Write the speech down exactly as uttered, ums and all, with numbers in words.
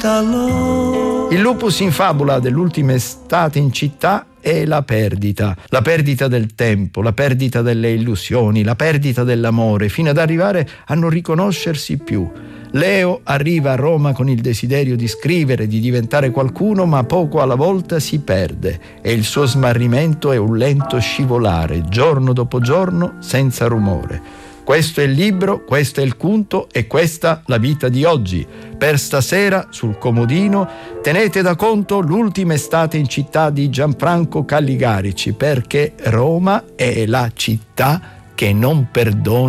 scandalo. Il lupus in fabula dell'ultima estate in città è la perdita, la perdita del tempo, la perdita delle illusioni, la perdita dell'amore, fino ad arrivare a non riconoscersi più. Leo arriva a Roma con il desiderio di scrivere, di diventare qualcuno, ma poco alla volta si perde e il suo smarrimento è un lento scivolare, giorno dopo giorno, senza rumore. Questo è il libro, questo è il conto e questa la vita di oggi. Per stasera, sul comodino, tenete da conto l'ultima estate in città di Gianfranco Calligarici, perché Roma è la città che non perdona